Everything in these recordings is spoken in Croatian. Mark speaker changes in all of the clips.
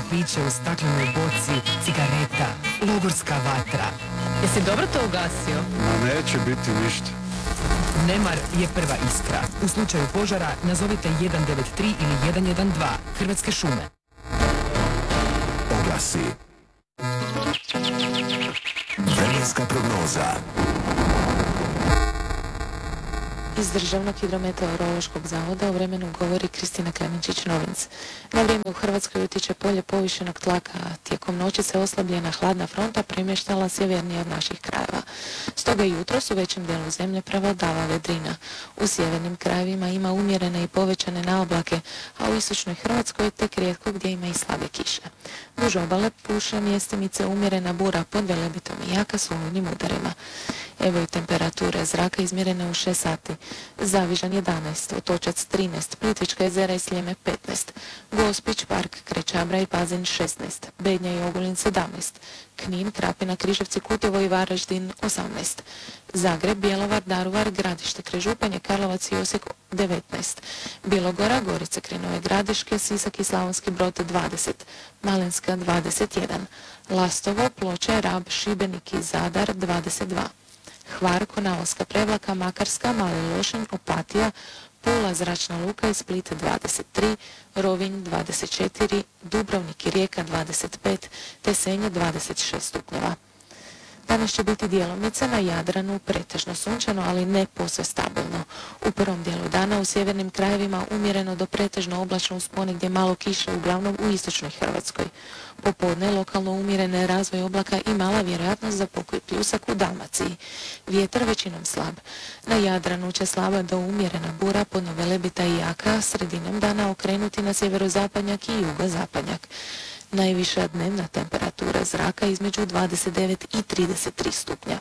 Speaker 1: piće u staklenoj boci, cigareta, logorska vatra.
Speaker 2: Jesi dobro to ugasio?
Speaker 3: Ma neće biti ništa.
Speaker 1: Nemar je prva iskra. U slučaju požara nazovite 193 ili 112 Hrvatske šume.
Speaker 4: Oglasi. Vremenska prognoza.
Speaker 5: Iz Državnog hidrometeorološkog zavoda o vremenu govori Kristina Klemenčić-Novinc. Na vrijeme u Hrvatskoj utječe polje povišenog tlaka, a tijekom noći se oslabljena hladna fronta premještala sjevernije od naših krajeva. Stoga jutros u većem dijelu zemlje prevladava vedrina. U sjevernim krajevima ima umjerene i povećane naoblake, a u istočnoj Hrvatskoj tek rijetko gdje ima i slabe kiše. Duž obale puše mjestimice umjerena bura pod Velebitom i jaka s olujnim udarima. Evo i temperature zraka izmjerene u 6 sati. Zavižan 11, Otočac 13, Plitvička jezera i Sljeme 15, Gospić, Park, Krečabra i Pazin 16, Bednja i Ogulin 17, Knin, Krapina, Križevci, Kutjevo i Varaždin 18, Zagreb, Bjelovar, Daruvar, Gradište, Križupanje, Karlovac i Osijek 19, Bilogora, Gorice, Krenove, Gradiške, Sisak i Slavonski Brod 20, Malinska 21, Lastovo, Ploče, Rab, Šibenik i Zadar 22, Hvar, Konavoska, Prevlaka, Makarska, Mali Lošinj, Opatija, Pula, Zračna luka i Split 23, Rovinj 24, Dubrovnik i Rijeka 25, te Senje 26 stupnjeva. Danas će biti djelomice na Jadranu pretežno sunčano, ali ne posve stabilno. U prvom dijelu dana u sjevernim krajevima umjereno do pretežno oblačno uz ponegdje malo kiše, uglavnom u istočnoj Hrvatskoj. Popodne lokalno umjerene razvoj oblaka i mala vjerojatnost za pokoji pljusak u Dalmaciji. Vjetar većinom slab. Na Jadranu će slaba do umjerena bura pod Velebita i jaka sredinom dana okrenuti na sjeverozapadnjak i jugozapadnjak. Najviša dnevna temperatura zraka između 29 i 33 stupnja.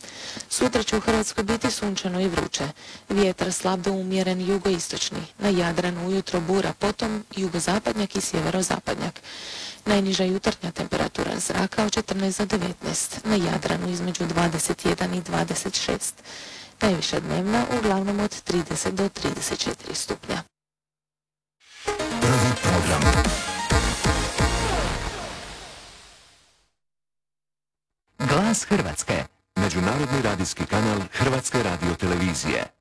Speaker 5: Sutra će u Hrvatskoj biti sunčano i vruće. Vjetar slab do umjeren jugoistočni. Na Jadranu ujutro bura, potom jugozapadnjak i sjeverozapadnjak. Najniža jutarnja temperatura zraka od 14 do 19. Na Jadranu između 21 i 26. Najviša dnevna uglavnom od 30 do 34 stupnja.
Speaker 4: Prvi program.
Speaker 1: Glas Hrvatske.
Speaker 4: Međunarodni radijski kanal Hrvatske radiotelevizije.